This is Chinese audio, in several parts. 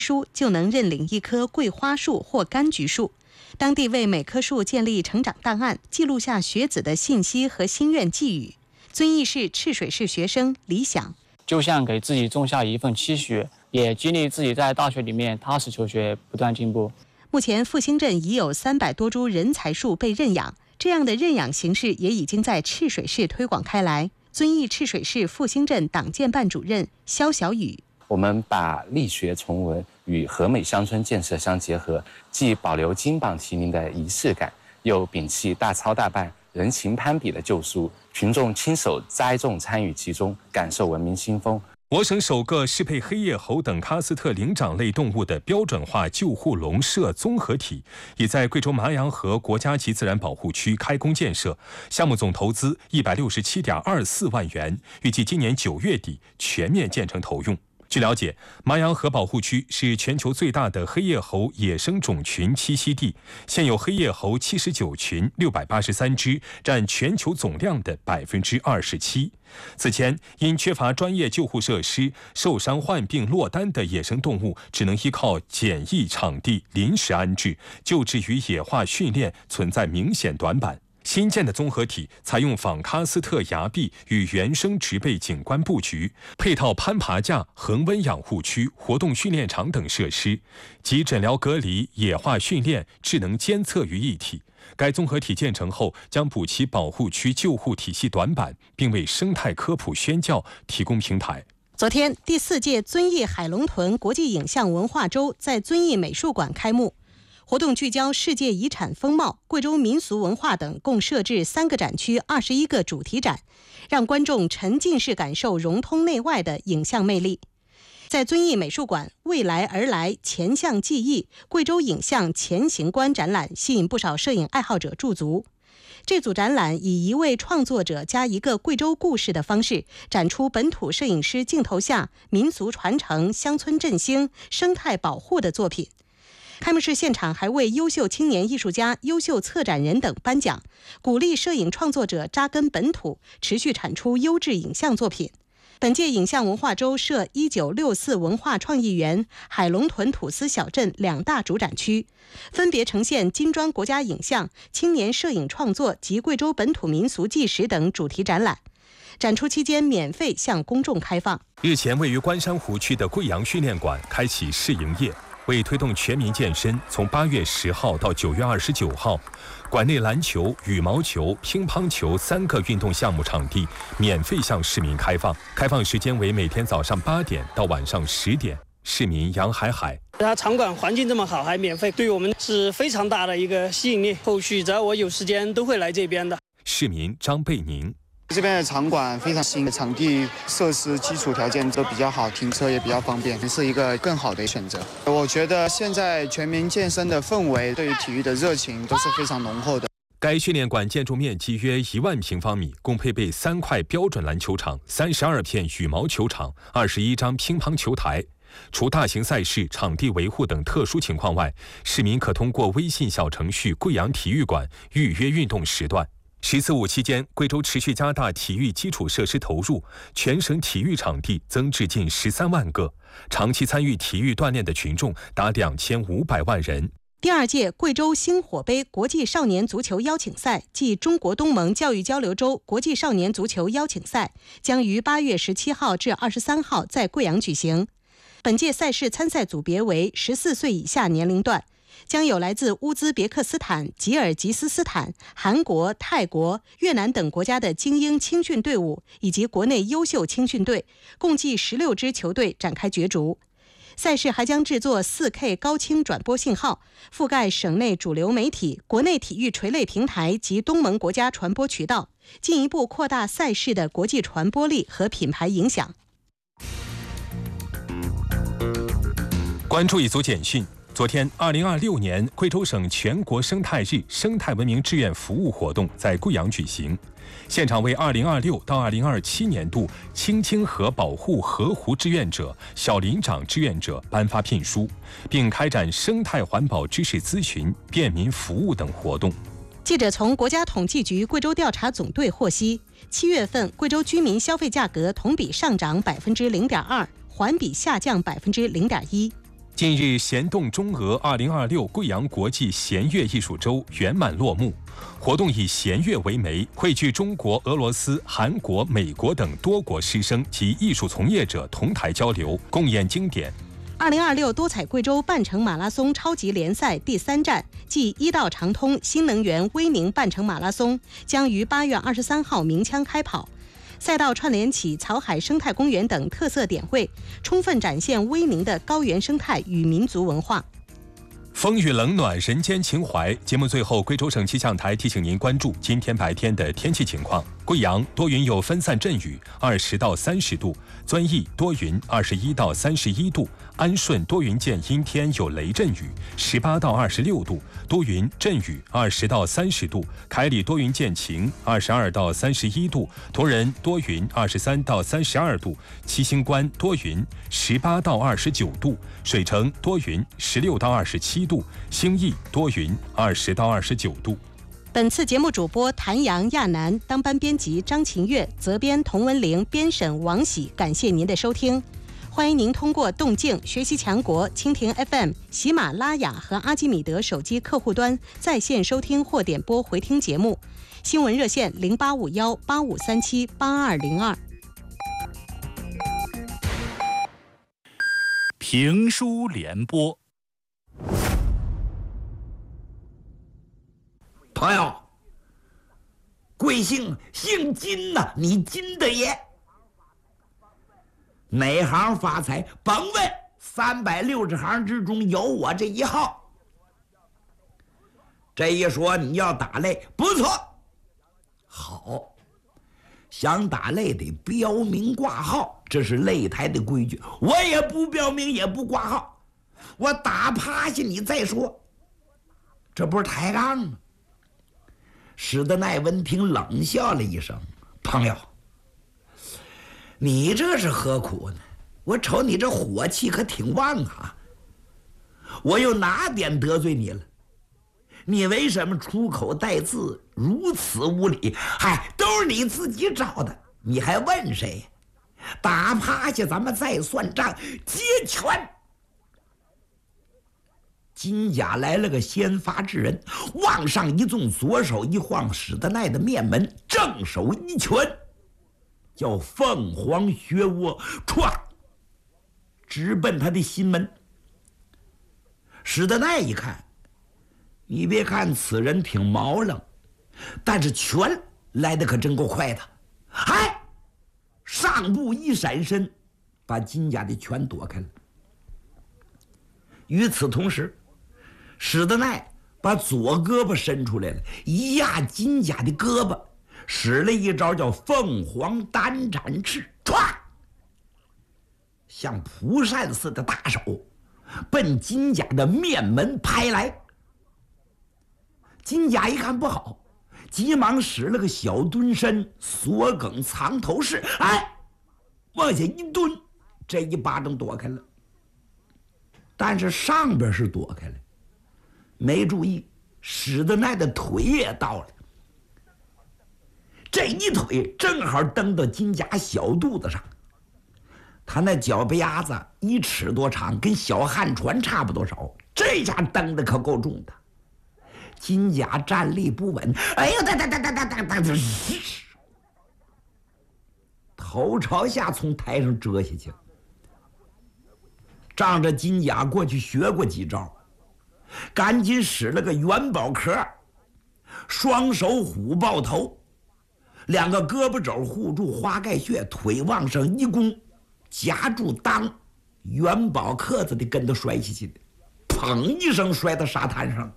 书就能认领一棵桂花树或柑橘树。当地为每棵树建立成长档案，记录下学子的信息和心愿寄语。遵义市赤水市学生李想， 就像给自己种下一份期许，也激励自己在大学里面踏实求学，不断进步。 目前复兴镇已有300多株人才树被认养，这样的认养形式也已经在赤水市推广开来。遵义赤水市复兴镇党建办主任肖小雨， 我们把力学崇文与和美乡村建设相结合，既保留金榜题名的仪式感，又摒弃大操大办、人情攀比的旧俗，群众亲手栽种参与其中，感受文明新风。 我省首个适配黑叶猴等喀斯特灵长类动物的标准化救护笼舍综合体已在贵州麻阳河国家级自然保护区开工建设，项目总投资167.24万元，预计今年9月底全面建成投用。据了解，麻阳河保护区是全球最大的黑叶猴野生种群栖息地，现有黑叶猴79群683只，占全球总量的27%。此前，因缺乏专业救护设施，受伤患病落单的野生动物只能依靠简易场地临时安置，救治与野化训练存在明显短板。新建的综合体采用仿喀斯特崖壁与原生植被景观布局，配套攀爬架、恒温养护区、活动训练场等设施，集诊疗隔离、野化训练、智能监测于一体。该综合体建成后，将补齐保护区救护体系短板，并为生态科普宣教提供平台。 昨天，第4届遵义海龙屯国际影像文化周在遵义美术馆开幕。活动聚焦世界遗产风貌、贵州民俗文化等，共设置3个展区、21个主题展，让观众沉浸式感受融通内外的影像魅力。在遵义美术馆，未来而来前向记忆贵州影像前行观展览吸引不少摄影爱好者驻足。这组展览以一位创作者加一个贵州故事的方式，展出本土摄影师镜头下民俗传承、乡村振兴、生态保护的作品。开幕式现场还为优秀青年艺术家、优秀策展人等颁奖，鼓励摄影创作者扎根本土，持续产出优质影像作品。本届影像文化周设1964文化创意园、海龙屯土司小镇2大主展区，分别呈现金砖国家影像、青年摄影创作及贵州本土民俗纪实等主题展览。展出期间免费向公众开放。 日前，位于关山湖区的贵阳训练馆开启试营业。为推动全民健身，从8月10号到9月29号，馆内篮球、羽毛球、乒乓球3个运动项目场地免费向市民开放，开放时间为每天早上8点到晚上10点。市民杨海海， 它场馆环境这么好，还免费，对我们是非常大的一个吸引力。后续只要我有时间，都会来这边的。 市民张贝宁。 这边的场馆非常新，场地设施基础条件都比较好，停车也比较方便，是一个更好的选择。我觉得现在全民健身的氛围，对于体育的热情都是非常浓厚的。 该训练馆建筑面积约1万平方米，共配备3块标准篮球场、32片羽毛球场、21张乒乓球台。除大型赛事、场地维护等特殊情况外，市民可通过微信小程序“贵阳体育馆”预约运动时段。“14·5”期间，贵州持续加大体育基础设施投入，全省体育场地增至近13万个，长期参与体育锻炼的群众达2500万人。 第2届贵州星火杯国际少年足球邀请赛暨中国东盟教育交流周国际少年足球邀请赛将于8月17号至23号在贵阳举行。本届赛事参赛组别为14岁以下年龄段。将有来自乌兹别克斯坦、吉尔吉斯斯坦、韩国、泰国、越南等国家的精英青训队伍以及国内优秀青训队，共计16支球队展开角逐。赛事还将制作 4K 高清转播信号，覆盖省内主流媒体、国内体育垂类平台及东盟国家传播渠道，进一步扩大赛事的国际传播力和品牌影响。 关注一组简讯。昨天，2026年贵州省全国生态日生态文明志愿服务活动在贵阳举行，现场为2026到2027年度青青河保护河湖志愿者、小林长志愿者颁发聘书，并开展生态环保知识咨询、便民服务等活动。 记者从国家统计局贵州调查总队获悉，7月份贵州居民消费价格同比上涨0.2%，环比下降0.1%。 近日，弦动中俄2026贵阳国际弦乐艺术周圆满落幕。活动以弦乐为媒，汇聚中国、俄罗斯、韩国、美国等多国师生及艺术从业者同台交流，共演经典。 2026多彩贵州半程马拉松超级联赛第3站暨一道长通新能源威宁半程马拉松将于8月23号鸣枪开跑。赛道串联起草海生态公园等特色点位，充分展现威宁的高原生态与民族文化。 风雨冷暖，人间情怀。节目最后，贵州省气象台提醒您关注今天白天的天气情况。贵阳多云有分散阵雨，20到30度；遵义多云，21到31度；安顺多云见阴天有雷阵雨，18到26度；多云阵雨，20到30度；凯里多云见晴，22到31度；铜仁多云，23到32度；七星关多云，18到29度；水城多云，16到27度；兴义多云，20到29度。 本次节目主播谭阳、亚楠，当班编辑张琴月，责编童文玲，编审王喜。感谢您的收听，欢迎您通过动静、学习强国、蜻蜓 FM、喜马拉雅和阿基米德手机客户端在线收听或点播回听节目。新闻热线085185378202。 评书联播。 朋友，贵姓？姓金呐，你金的爷。哪行发财？甭问，360行之中有我这一号。这一说你要打擂，不错，好。想打擂得标明挂号，这是擂台的规矩。我也不标明，也不挂号，我打趴下你再说，这不是抬杠吗？史德奈闻听冷笑了一声：“朋友，你这是何苦呢？我瞅你这火气可挺旺啊！我又哪点得罪你了？你为什么出口带字如此无礼？嗨，都是你自己找的，你还问谁？打趴下咱们再算账，接拳！”金甲来了个先发制人，往上一纵，左手一晃史德奈的面门，正手一拳，叫凤凰穴窝，歘，直奔他的心门。史德奈一看，你别看此人挺毛愣，但是拳来的可真够快的，嗨，上步一闪身，把金甲的拳躲开了。与此同时，史德奈把左胳膊伸出来了，一压金甲的胳膊，使了一招叫凤凰单展翅，歘，像蒲扇似的大手奔金甲的面门拍来。金甲一看不好，急忙使了个小蹲身锁梗藏头式，哎，往下一蹲，这一巴掌躲开了。但是上边是躲开了，没注意史德奈的腿也到了，这一腿正好蹬到金甲小肚子上。他那脚背丫子1尺多长，跟小旱船差不多少，这下蹬的可够重的。金甲站立不稳，哎呦，头朝下从台上折下去了。仗着金甲过去学过几招，赶紧使了个元宝壳，双手虎抱头，2个胳膊肘护住花盖穴，腿往上一弓，夹住裆，元宝壳子的跟头摔下去的，砰一声摔到沙滩上。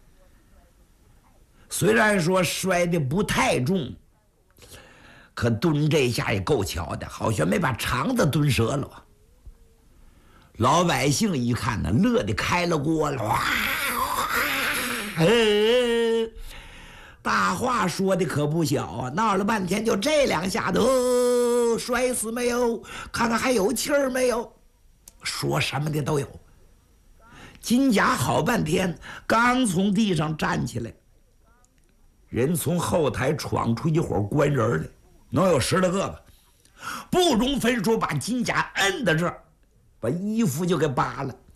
虽然说摔的不太重，可蹲这下也够巧的，好像没把肠子蹲折了。老百姓一看呢，乐得开了锅了，哇！大话说的可不小啊，闹了半天就这2下子，摔死没有？看看还有气儿没有？说什么的都有。金甲好半天刚从地上站起来，人从后台闯出一伙官人来，能有10来个吧，不容分说把金甲摁在这儿，把衣服就给扒了。